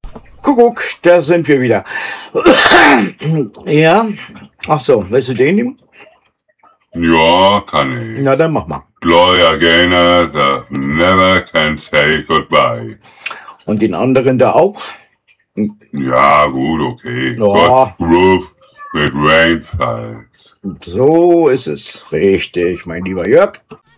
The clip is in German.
Kuckuck, da sind wir wieder. Ja? Ach so, willst du den nehmen? Ja, kann ich. Na, dann mach mal. Gloria Gaynor, that never can say goodbye. Und den anderen da auch? Ja, gut, okay. Ja. God's Groove mit Rainfalls. So ist es. Richtig, mein lieber Jörg.